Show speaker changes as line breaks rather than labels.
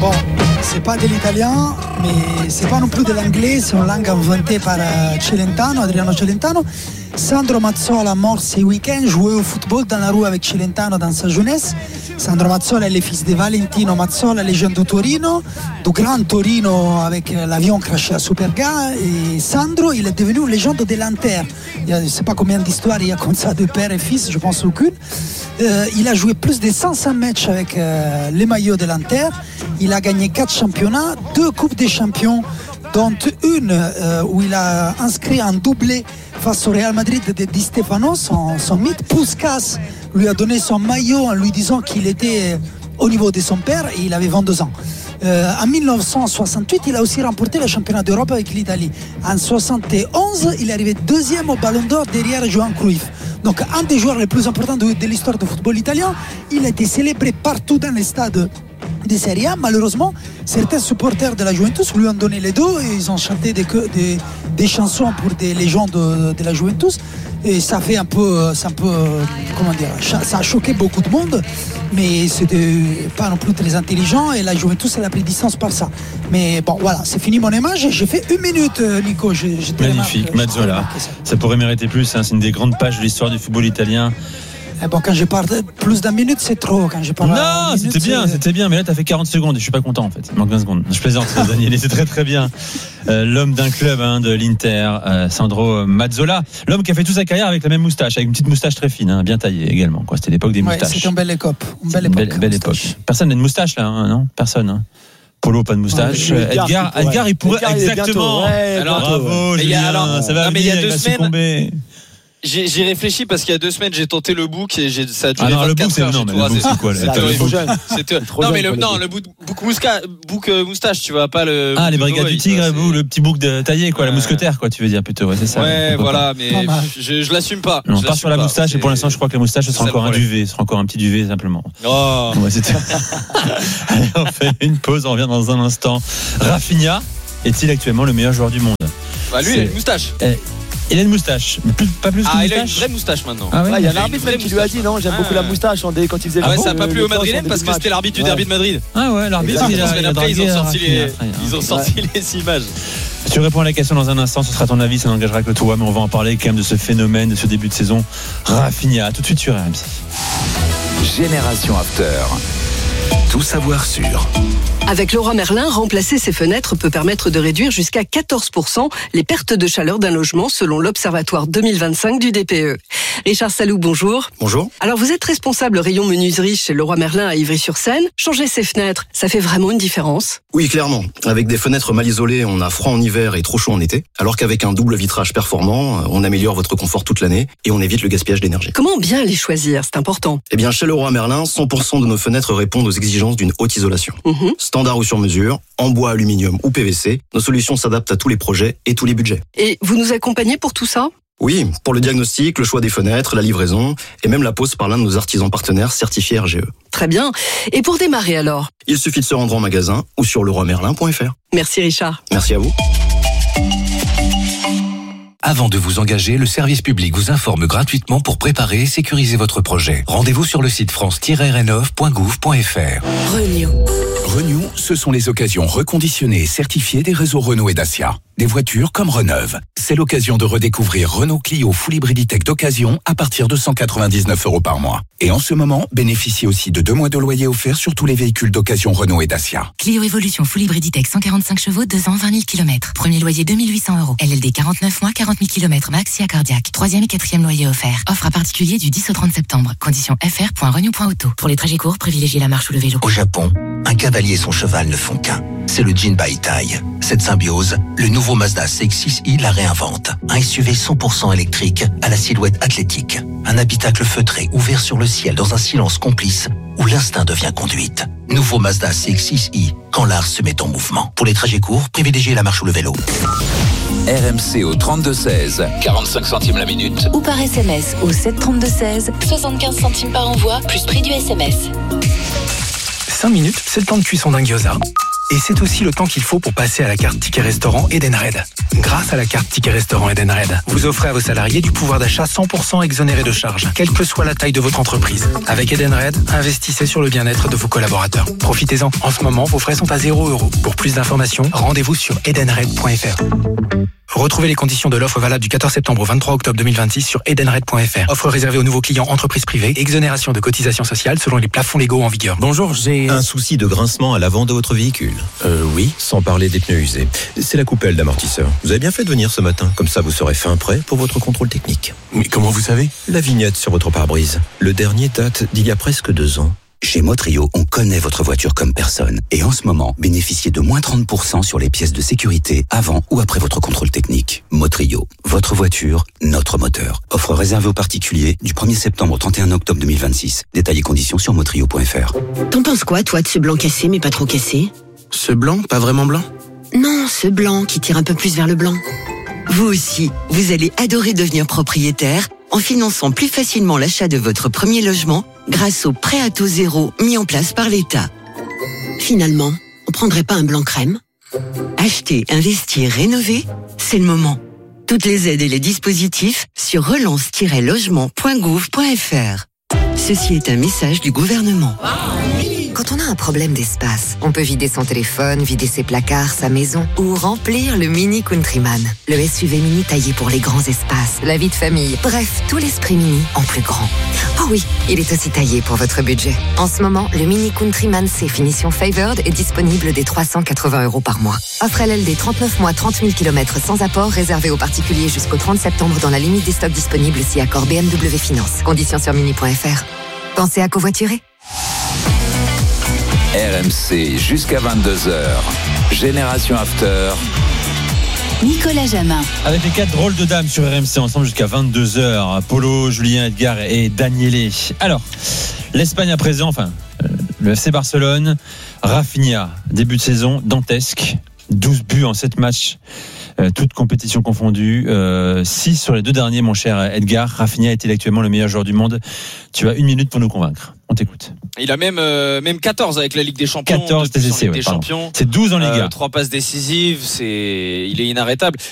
Bon, c'est pas de l'italien, mais c'est pas non plus de l'anglais, c'est une langue inventée par Adriano Celentano. Sandro Mazzola, mort ce week-end, jouait au football dans la rue avec Celentano dans sa jeunesse. Sandro Mazzola est le fils de Valentino Mazzola, légende du Torino, du grand Torino avec l'avion crashé à Superga. Et Sandro, il est devenu une légende de l'Inter. Je ne sais pas combien d'histoires il y a comme ça de père et fils, je pense aucune. Il a joué plus de 500 matchs avec les maillots de l'Inter. Il a gagné 4 championnats, 2 Coupes des Champions, dont une où il a inscrit un doublé face au Real Madrid de Di Stefano, son mythe. Puskas lui a donné son maillot en lui disant qu'il était au niveau de son père et il avait 22 ans. En 1968, il a aussi remporté le championnat d'Europe avec l'Italie. En 1971, il est arrivé deuxième au Ballon d'Or derrière Johan Cruyff. Donc un des joueurs les plus importants de l'histoire du football italien. Il a été célébré partout dans les stades de Serie A. Malheureusement, certains supporters de la Juventus lui ont donné les dos et ils ont chanté des chansons pour des légendes de la Juventus. Et ça a choqué beaucoup de monde, mais c'était pas non plus très intelligent et la Juventus elle a pris distance par ça. Mais bon, voilà, c'est fini mon image. J'ai fait 1 minute, Nico.
Magnifique, Mazzola. Ça pourrait mériter plus, hein. C'est une des grandes pages de l'histoire du football italien.
Bon, quand je parle plus d'un minute, c'est trop. Quand je parle
non, c'était bien, mais là, t'as fait 40 secondes et je suis pas content en fait. Il manque 20 secondes. Je plaisante, Daniel, c'est très très bien. L'homme d'un club de l'Inter, Sandro Mazzola. L'homme qui a fait toute sa carrière avec la même moustache, avec une petite moustache très fine, bien taillée également. C'était l'époque des moustaches.
C'était une belle époque.
Belle époque. Personne n'a une moustache là, non? Personne. Polo, pas de moustache. Edgar, il pourrait exactement.
Alors,
bravo, Julien. Ça va venir,
il y a 2
va
semaines.
Succomber.
J'ai réfléchi parce qu'il y a 2 semaines j'ai tenté le book et ça a duré 24
le book,
heures.
c'est quoi
C'était non mais le book moustache, tu vois, pas le.
Les Brigades du Tigre, le petit book de taillé quoi, la mousquetaire quoi, tu veux dire plutôt, c'est ça.
Ouais, voilà, mais je l'assume pas.
On part sur la moustache et pour l'instant je crois que la moustache ce sera encore un duvet, ce sera encore un petit duvet simplement.
Oh.
Allez, on fait une pause, on revient dans un instant. Rafinha est-il actuellement le meilleur joueur du monde?
Lui il a une moustache.
Il a une moustache, mais pas plus qu'une moustache.
Il a une vraie moustache maintenant.
Il y a un arbitre même qui lui a dit non, j'aime beaucoup la moustache quand il faisait
ça n'a pas plu au Madrilène parce que c'était l'arbitre du derby de Madrid.
L'arbitre.
Après ils ont sorti les images.
Tu réponds à la question dans un instant, ce sera ton avis, ça n'engagera que toi, mais on va en parler quand même de ce phénomène, de ce début de saison. Rafinha, tout de suite sur RMC.
Génération After. Tout savoir sur.
Avec Leroy Merlin, remplacer ses fenêtres peut permettre de réduire jusqu'à 14% les pertes de chaleur d'un logement selon l'Observatoire 2025 du DPE. Richard Salou, bonjour.
Bonjour.
Alors vous êtes responsable rayon menuiserie chez Leroy Merlin à Ivry-sur-Seine. Changer ses fenêtres, ça fait vraiment une différence?
Oui, clairement. Avec des fenêtres mal isolées, on a froid en hiver et trop chaud en été. Alors qu'avec un double vitrage performant, on améliore votre confort toute l'année et on évite le gaspillage d'énergie.
Comment bien les choisir? C'est important.
Eh bien, chez Leroy Merlin, 100% de nos fenêtres répondent aux exigences d'une haute isolation. Standard ou sur mesure, en bois, aluminium ou PVC, nos solutions s'adaptent à tous les projets et tous les budgets.
Et vous nous accompagnez pour tout ça?
Oui, pour le diagnostic, le choix des fenêtres, la livraison et même la pose par l'un de nos artisans partenaires certifiés RGE.
Très bien. Et pour démarrer alors?
Il suffit de se rendre en magasin ou sur leroymerlin.fr.
Merci Richard.
Merci à vous.
Avant de vous engager, le service public vous informe gratuitement pour préparer et sécuriser votre projet. Rendez-vous sur le site france-rnov.gouv.fr. Renew, ce sont les occasions reconditionnées et certifiées des réseaux Renault et Dacia. Des voitures comme Reneuve. C'est l'occasion de redécouvrir Renault Clio Full Hybrid E-Tech d'occasion à partir de 199 € par mois. Et en ce moment, bénéficiez aussi de 2 mois de loyer offert sur tous les véhicules d'occasion Renault et Dacia.
Clio Evolution Full Hybrid E-Tech 145 chevaux, 2 ans, 20 000 km. Premier loyer 2 800 €. LLD 49 mois, 40 000 km max, SIA cardiaque. 3e et 4e loyer offert. Offre à particulier du 10 au 30 septembre. Conditions fr.renew.auto. Pour les trajets courts, privilégiez la marche ou le vélo.
Au Japon, un cavalier et son cheval ne font qu'un. C'est le Jinbai Tai. Cette symbiose, le nouveau Mazda CX-6i la réinvente. Un SUV 100% électrique à la silhouette athlétique. Un habitacle feutré ouvert sur le ciel dans un silence complice où l'instinct devient conduite. Nouveau Mazda CX-6i, quand l'art se met en mouvement. Pour les trajets courts, privilégiez la marche ou le vélo.
RMC au 32-16, 45 centimes la minute.
Ou par SMS au 732-16, 75 centimes par envoi, plus prix du SMS.
5 minutes, c'est le temps de cuisson d'un gyoza. Et c'est aussi le temps qu'il faut pour passer à la carte Ticket Restaurant Edenred. Grâce à la carte Ticket Restaurant Edenred, vous offrez à vos salariés du pouvoir d'achat 100% exonéré de charges, quelle que soit la taille de votre entreprise. Avec Edenred, investissez sur le bien-être de vos collaborateurs. Profitez-en. En ce moment, vos frais sont à 0 €. Pour plus d'informations, rendez-vous sur edenred.fr. Retrouvez les conditions de l'offre valable du 14 septembre au 23 octobre 2026 sur edenred.fr. Offre réservée aux nouveaux clients entreprises privées. Exonération de cotisations sociales selon les plafonds légaux en vigueur.
Bonjour, j'ai un souci de grincement à l'avant de votre véhicule. Oui. Sans parler des pneus usés. C'est la coupelle d'amortisseur. Vous avez bien fait de venir ce matin. Comme ça, vous serez fin prêt pour votre contrôle technique.
Mais comment vous savez ?
La vignette sur votre pare-brise. Le dernier date d'il y a presque 2 ans.
Chez Motrio, on connaît votre voiture comme personne. Et en ce moment, bénéficiez de moins 30% sur les pièces de sécurité avant ou après votre contrôle technique. Motrio, votre voiture, notre moteur. Offre réservée aux particuliers du 1er septembre au 31 octobre 2026. Détails et conditions sur motrio.fr.
T'en penses quoi, toi, de ce blanc cassé, mais pas trop cassé ?
Ce blanc, pas vraiment blanc ?
Non, ce blanc qui tire un peu plus vers le blanc.
Vous aussi, vous allez adorer devenir propriétaire en finançant plus facilement l'achat de votre premier logement grâce au prêt à taux zéro mis en place par l'État.
Finalement, on prendrait pas un blanc crème ?
Acheter, investir, rénover, c'est le moment. Toutes les aides et les dispositifs sur relance-logement.gouv.fr. Ceci est un message du gouvernement.
Quand on a un problème d'espace, on peut vider son téléphone, vider ses placards, sa maison ou remplir le Mini Countryman. Le SUV mini taillé pour les grands espaces, la vie de famille. Bref, tout l'esprit mini en plus grand. Oh oui, il est aussi taillé pour votre budget. En ce moment, le Mini Countryman C finition Favored est disponible dès 380 € par mois. Offre LLD 39 mois, 30 000 km sans apport, réservé aux particuliers jusqu'au 30 septembre dans la limite des stocks disponibles si accord BMW Finance. Conditions sur mini.fr. Pensez à covoiturer.
RMC jusqu'à 22h. Génération After.
Nicolas Jamin.
Avec les 4 drôles de dames sur RMC ensemble jusqu'à 22h. Polo, Julien, Edgar et Daniele. Alors, l'Espagne à présent, le FC Barcelone, Rafinha, début de saison dantesque, 12 buts en 7 matchs. Toutes compétitions confondues, 6 sur les 2 derniers, mon cher Edgar. Rafinha est actuellement le meilleur joueur du monde. Tu as 1 minute pour nous convaincre. On t'écoute.
Il a même 14 avec la Ligue des Champions.
14 TCC,
Champions.
C'est 12 en Liga.
3 passes décisives, il est inarrêtable.